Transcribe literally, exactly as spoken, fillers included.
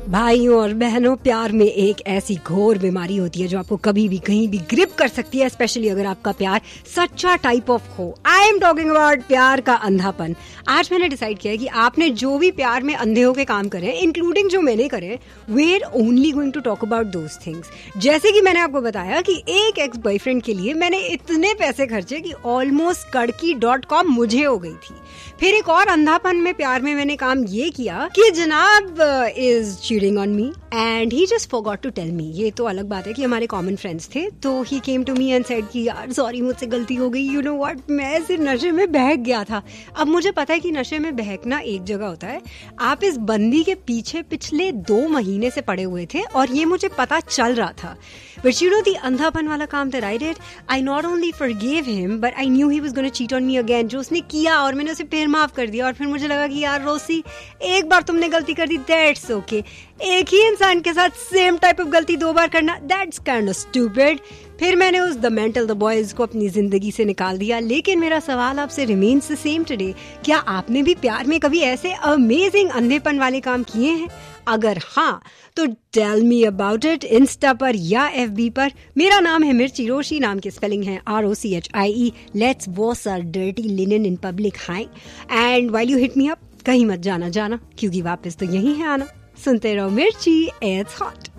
भाइयों और बहनों, प्यार में एक ऐसी घोर बीमारी होती है जो आपको कभी भी कहीं भी ग्रिप कर सकती है, स्पेशली अगर आपका प्यार सच्चा टाइप ऑफ हो। आई एम टॉकिंग अबाउट प्यार का अंधापन। आज मैंने डिसाइड किया है कि आपने जो भी प्यार में अंधे होके काम करे, इंक्लूडिंग जो मैंने करे, we are only going to talk about those things. जैसे कि मैंने आपको बताया कि एक एक्स बॉयफ्रेंड के लिए मैंने इतने पैसे खर्चे कि ऑलमोस्ट कड़की डॉट कॉम मुझे हो गई थी। फिर एक और अंधापन में प्यार में मैंने काम ये किया कि जनाब is cheating on me and he just forgot to tell me. ये तो अलग बात है कि हमारे कॉमन फ्रेंड्स थे, तो ही came to me and said कि यार सॉरी, मुझसे गलती हो गई, यू नो व्हाट, मैं सिर्फ नशे में बहक गया था। अब मुझे पता है कि नशे में बहकना एक जगह होता है, आप इस बंदी के पीछे पिछले दो महीने से पड़े हुए थे और ये मुझे पता चल रहा था। बट यू नो दी अंधापन वाला काम that I did, I not only forgive him but I knew he was gonna cheat on me again. जो उसने किया और मैंने उसे फिर माफ कर दिया, और फिर मुझे लगा कि यार रोसी, एक बार तुमने गलती कर दी, दैट्स ओके। एक ही इंसान के साथ सेम टाइप ऑफ गलती दो बार करना, दैट्स काइंड ऑफ स्टूपिड। फिर मैंने उस द मेंटल द बॉयज को अपनी जिंदगी से निकाल दिया। लेकिन मेरा सवाल आपसे रिमेन्स द सेम टुडे, क्या आपने भी प्यार में कभी ऐसे अमेजिंग अंधेपन वाले काम किए हैं? अगर हाँ तो tell me about it Insta पर या एफ बी पर। मेरा नाम है मिर्ची रोशी, नाम की स्पेलिंग है R O C H I E. Let's wash our dirty linen in public high and while you hit me up, कहीं मत जाना जाना, क्योंकि वापस तो यही है आना। सुनते रहो मिर्ची, इट्स हॉट।